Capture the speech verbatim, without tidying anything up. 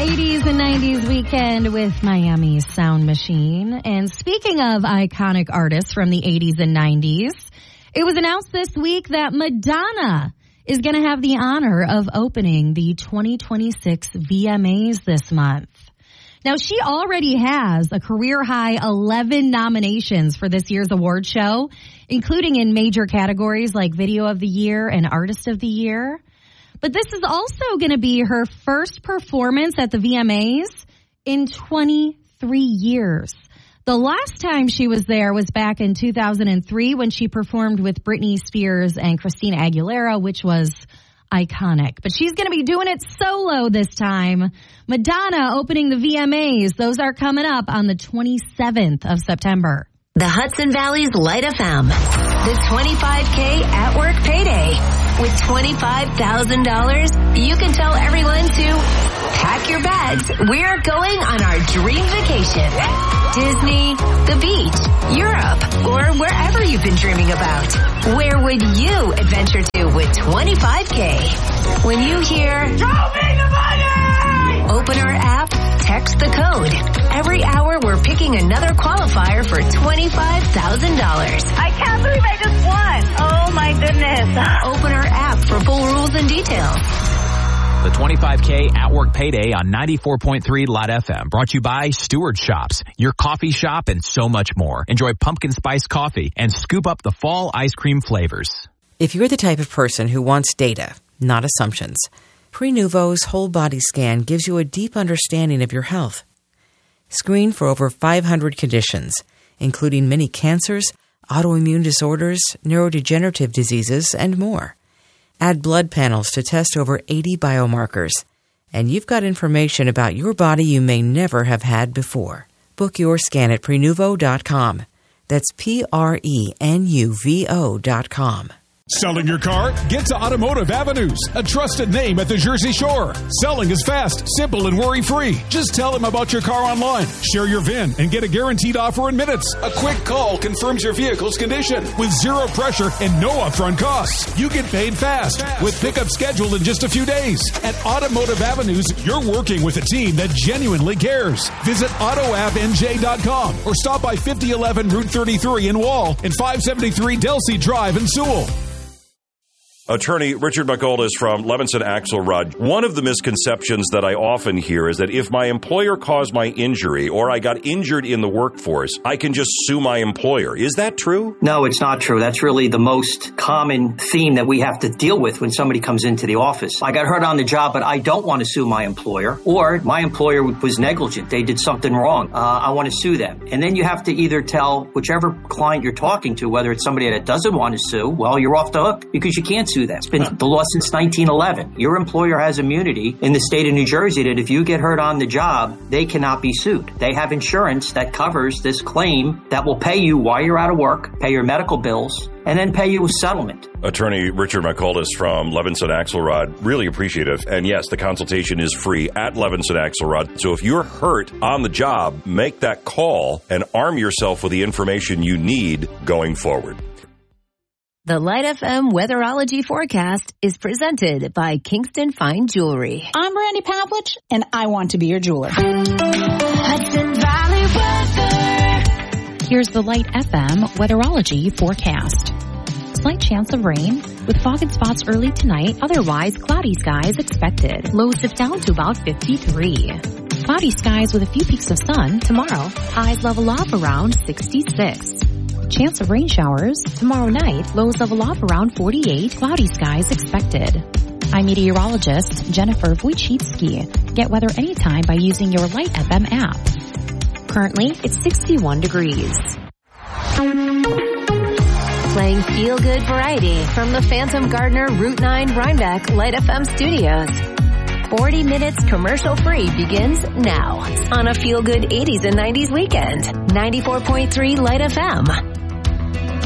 eighties and nineties weekend with Miami's Sound Machine. And speaking of iconic artists from the eighties and nineties, it was announced this week that Madonna is going to have the honor of opening the twenty twenty-six V M As this month. Now, she already has a career-high eleven nominations for this year's award show, including in major categories like Video of the Year and Artist of the Year. But this is also going to be her first performance at the V M As in twenty-three years. The last time she was there was back in two thousand three when she performed with Britney Spears and Christina Aguilera, which was iconic. But she's going to be doing it solo this time. Madonna opening the V M As. Those are coming up on the twenty-seventh of September. The Hudson Valley's Light F M. The twenty-five K at work payday. With twenty-five thousand dollars, you can tell everyone to pack your bags. We're going on our dream vacation. Disney, the beach, Europe, or wherever you've been dreaming about. Where would you adventure to with twenty-five K? When you hear, "Show me the money!" Open our app, text the code. Every hour we're picking another qualifier for twenty-five thousand dollars. I can't believe I just won. Oh my goodness. Open our app for full rules and details. The twenty-five K at work payday on ninety-four point three Light F M. Brought to you by Stewart Shops, your coffee shop, and so much more. Enjoy pumpkin spice coffee and scoop up the fall ice cream flavors. If you're the type of person who wants data, not assumptions, Prenuvo's whole body scan gives you a deep understanding of your health. Screen for over five hundred conditions, including many cancers, autoimmune disorders, neurodegenerative diseases, and more. Add blood panels to test over eighty biomarkers. And you've got information about your body you may never have had before. Book your scan at Prenuvo dot com. That's P R E N U V O dot com. Selling your car? Get to Automotive Avenues, a trusted name at the Jersey Shore. Selling is fast, simple, and worry-free. Just tell them about your car online. Share your V I N and get a guaranteed offer in minutes. A quick call confirms your vehicle's condition with zero pressure and no upfront costs. You get paid fast with pickup scheduled in just a few days. At Automotive Avenues, you're working with a team that genuinely cares. Visit auto av N J dot com or stop by fifty eleven Route thirty-three in Wall and five seventy-three Delsey Drive in Sewell. Attorney Richard McGoldis from Levinson Axelrod. One of the misconceptions that I often hear is that if my employer caused my injury or I got injured in the workforce, I can just sue my employer. Is that true? No, it's not true. That's really the most common theme that we have to deal with when somebody comes into the office. I got hurt on the job, but I don't want to sue my employer. Or my employer was negligent. They did something wrong. Uh, I want to sue them. And then you have to either tell whichever client you're talking to, whether it's somebody that doesn't want to sue, well, you're off the hook because you can't sue that. It's been the law since nineteen eleven. Your employer has immunity in the state of New Jersey that if you get hurt on the job, they cannot be sued. They have insurance that covers this claim that will pay you while you're out of work, pay your medical bills, and then pay you a settlement. Attorney Richard McGoldis from Levinson Axelrod, really appreciative. And yes, the consultation is free at Levinson Axelrod. So if you're hurt on the job, make that call and arm yourself with the information you need going forward. The Light F M Weatherology Forecast is presented by Kingston Fine Jewelry. I'm Brandy Pavlich, and I want to be your jeweler. Hudson Valley Weather. Here's the Light F M Weatherology Forecast. Slight chance of rain, with fog and spots early tonight, otherwise cloudy skies expected. Lows dip down to about fifty-three. Cloudy skies with a few peaks of sun tomorrow. Highs level off around sixty-six. Chance of rain showers tomorrow night. Lows level off around forty-eight. Cloudy skies expected. I'm meteorologist Jennifer Wojcicki. Get weather anytime by using your Light F M app. Currently, it's sixty-one degrees. Playing feel-good variety from the Phantom Gardener Route nine Rhinebeck Light F M studios. forty minutes commercial-free begins now on a feel-good eighties and nineties weekend. ninety-four point three Light F M.